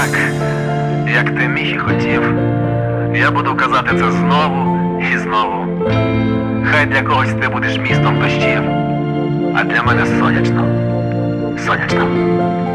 Так, як ти міг і хотів, я буду казати це знову і знову. Хай для когось ти будеш містом дощів, а для мене сонячно. Сонячно.